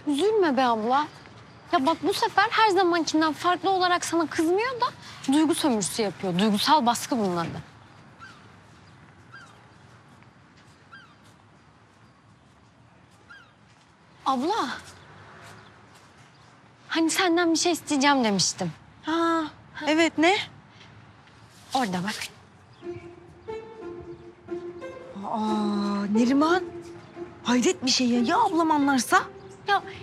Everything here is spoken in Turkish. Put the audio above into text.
Üzülme be abla. Ya bak bu sefer her zamankinden farklı olarak sana kızmıyor da duygu sömürüsü yapıyor. Duygusal baskı bunun adı. Abla. Hani senden bir şey isteyeceğim demiştim. Ha, evet ne? Orada bak. Aa, Neriman. Hayret bir şey ya. Ya ablam anlarsa? Ya